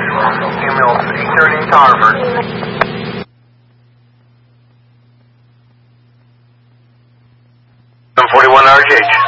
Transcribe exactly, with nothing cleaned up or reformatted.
Email eight thirty-eight to Harvard. seven forty-one R G H.